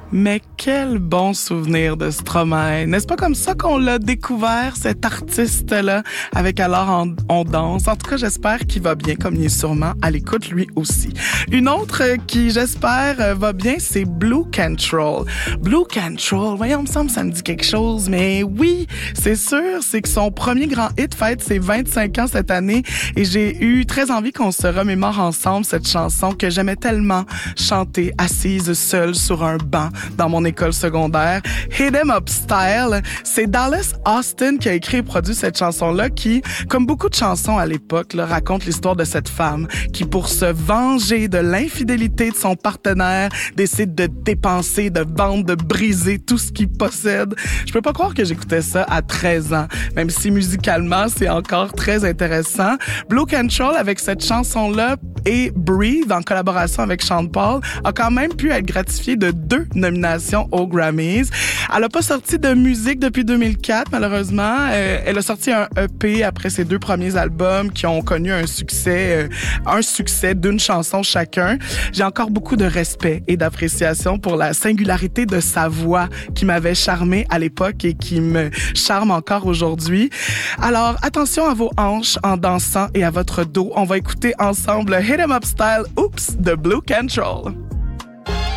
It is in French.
Mais quel bon souvenir de Stromae. N'est-ce pas comme ça qu'on l'a découvert, cet artiste-là, avec Alors on danse? En tout cas, j'espère qu'il va bien, comme il est sûrement à l'écoute lui aussi. Une autre qui, j'espère, va bien, c'est Blue Control. Blue Control, voyons, il me semble que ça me dit quelque chose, mais oui, c'est sûr, c'est que son premier grand hit fête ses 25 ans cette année et j'ai eu très envie qu'on se remémore ensemble cette chanson que j'aimais tellement chanter assise seule sur un banc dans mon école secondaire. Hit 'em Up Style. C'est Dallas Austin qui a écrit et produit cette chanson-là qui, comme beaucoup de chansons à l'époque, là, raconte l'histoire de cette femme qui, pour se venger de l'infidélité de son partenaire, décide de dépenser, de vendre, de briser tout ce qu'il possède. Je peux pas croire que j'écoutais ça à 13 ans, même si musicalement, c'est encore très intéressant. Blue Control, avec cette chanson-là, et Breathe, en collaboration avec Sean Paul, a quand même pu être gratifiée de 2 nominations aux Grammys. Elle a pas sorti de musique depuis 2004, malheureusement. Elle a sorti un EP après ses 2 premiers albums qui ont connu un succès d'une chanson chacun. J'ai encore beaucoup de respect et d'appréciation pour la singularité de sa voix qui m'avait charmée à l'époque et qui me charme encore aujourd'hui. Alors, attention à vos hanches en dansant et à votre dos. On va écouter ensemble Hit 'em Up Style, Oops, de Blue Control.